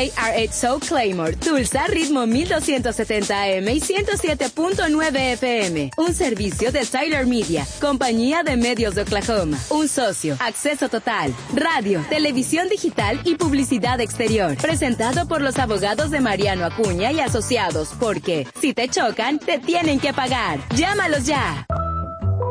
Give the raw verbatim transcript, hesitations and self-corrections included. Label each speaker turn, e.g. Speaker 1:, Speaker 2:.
Speaker 1: R H Soul Claymore, Tulsa, ritmo mil doscientos setenta A M y ciento siete punto nueve F M. Un servicio de Tyler Media, compañía de medios de Oklahoma. Un socio, acceso total, radio, televisión digital y publicidad exterior. Presentado por los abogados de Mariano Acuña y Asociados, porque si te chocan, te tienen que pagar. Llámalos ya.